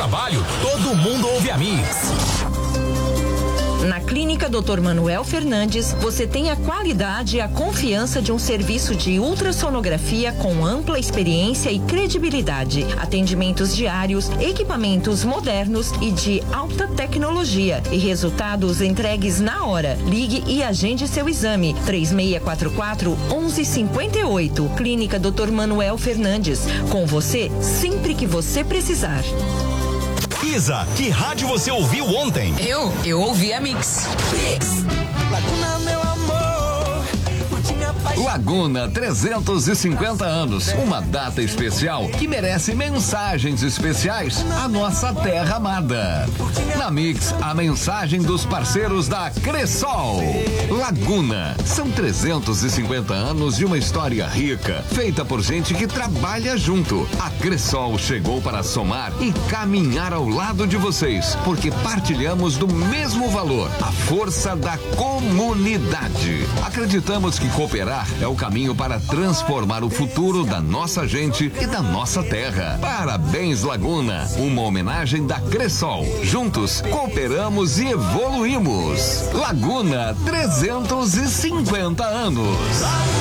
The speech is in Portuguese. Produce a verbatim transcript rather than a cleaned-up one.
trabalho, todo mundo ouve a Mix. Na Clínica doutor Manuel Fernandes, você tem a qualidade e a confiança de um serviço de ultrassonografia com ampla experiência e credibilidade. Atendimentos diários, equipamentos modernos e de alta tecnologia e resultados entregues na hora. Ligue e agende seu exame. três seis quatro quatro, um um cinco oito. Clínica doutor Manuel Fernandes. Com você sempre que você precisar. Isa, que rádio você ouviu ontem? Eu? Eu ouvi a Mix. Mix. Laguna, meu amor, curtinha paixão. Laguna, trezentos e cinquenta anos. Uma data especial que merece mensagens especiais à nossa terra amada. Na Mix, a mensagem dos parceiros da Cressol. Laguna, são trezentos e cinquenta anos de uma história rica, feita por gente que trabalha junto. A Cressol chegou para somar e caminhar ao lado de vocês, porque partilhamos do mesmo valor, a força da comunidade. Acreditamos que cooperar é o caminho para transformar o futuro da nossa gente e da nossa terra. Parabéns, Laguna, uma homenagem da Cressol. Juntos, cooperamos e evoluímos. Laguna, trezentos e cinquenta anos.